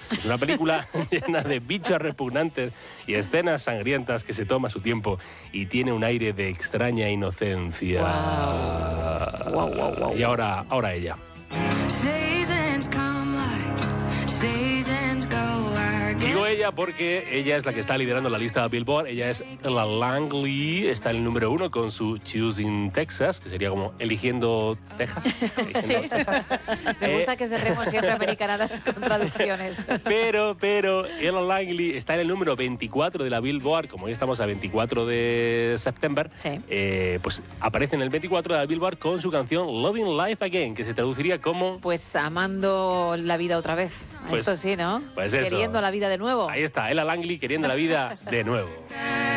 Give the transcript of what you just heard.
Es una película llena de bichos repugnantes y escenas sangrientas que se toma su tiempo y tiene un aire de extraña inocencia. Wow. Y ahora ella. Digo ella porque ella es la que está liderando la lista de Billboard. Ella es Ella Langley, está en el número 1 con su Choosing Texas, que sería como eligiendo Texas. Sí. Me gusta que cerremos siempre americanadas con traducciones. Pero Ella Langley está en el número 24 de la Billboard, como hoy estamos a 24 de septiembre, Sí. Pues aparece en el 24 de la Billboard con su canción Loving Life Again, que se traduciría como... Pues amando la vida otra vez. Pues- Esto sí, ¿no? pues eso. Queriendo la vida de nuevo. Ahí está, Ella Langley queriendo la vida de nuevo.